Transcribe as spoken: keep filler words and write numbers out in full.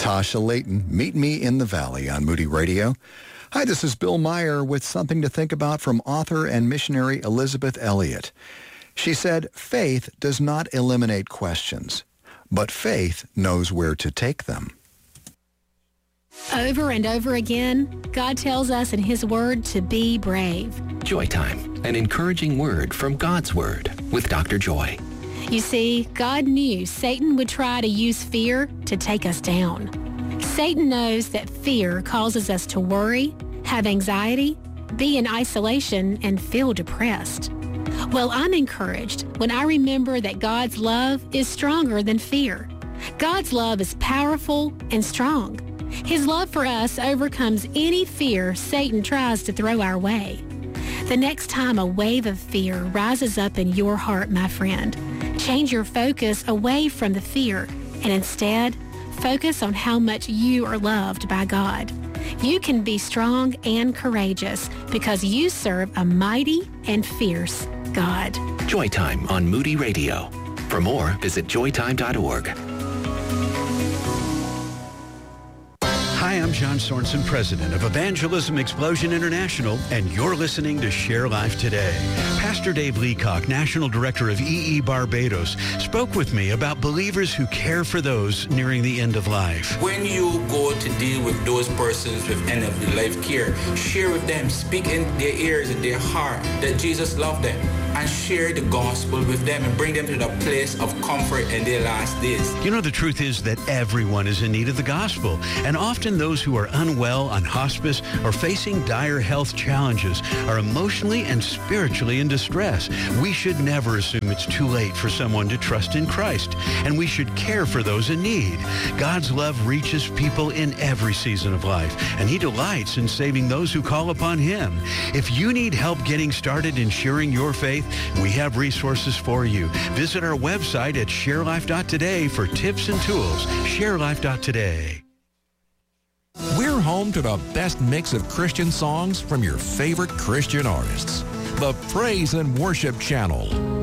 Tasha Layton, Meet Me in the Valley on Moody Radio. Hi, this is Bill Meyer with something to think about from author and missionary Elizabeth Elliot. She said, faith does not eliminate questions, but faith knows where to take them. Over and over again, God tells us in His Word to be brave. Joy Time, an encouraging word from God's Word with Doctor Joy. You see, God knew Satan would try to use fear to take us down. Satan knows that fear causes us to worry, have anxiety, be in isolation, and feel depressed. Well, I'm encouraged when I remember that God's love is stronger than fear. God's love is powerful and strong. His love for us overcomes any fear Satan tries to throw our way. The next time a wave of fear rises up in your heart, my friend, change your focus away from the fear and instead focus on how much you are loved by God. You can be strong and courageous because you serve a mighty and fierce God. Joy Time on Moody Radio. For more, visit joy time dot org. Hi, I'm John Sorensen, president of Evangelism Explosion International, and you're listening to Share Life Today. Pastor Dave Leacock, National Director of E E Barbados, spoke with me about believers who care for those nearing the end of life. When you go to deal with those persons with end of life care, share with them, speak in their ears and their heart that Jesus loved them, and share the gospel with them and bring them to the place of comfort in their last days. You know, the truth is that everyone is in need of the gospel, and often those who are unwell on hospice or facing dire health challenges are emotionally and spiritually in distress. We should never assume it's too late for someone to trust in Christ, and we should care for those in need. God's love reaches people in every season of life, and He delights in saving those who call upon Him. If you need help getting started in sharing your faith, we have resources for you. Visit our website at share life dot today for tips and tools. share life dot today. We're home to the best mix of Christian songs from your favorite Christian artists. The Praise and Worship Channel.